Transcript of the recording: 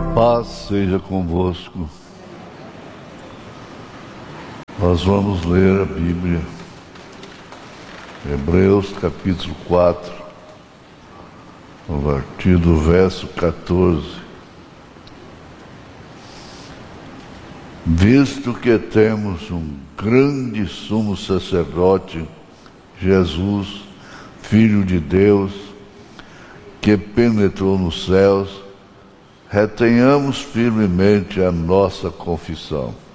Paz seja convosco. Nós vamos ler a Bíblia, Hebreus capítulo 4, a partir do verso 14. Visto que temos um grande sumo sacerdote, Jesus, Filho de Deus, que penetrou nos céus, retenhamos firmemente a nossa confissão.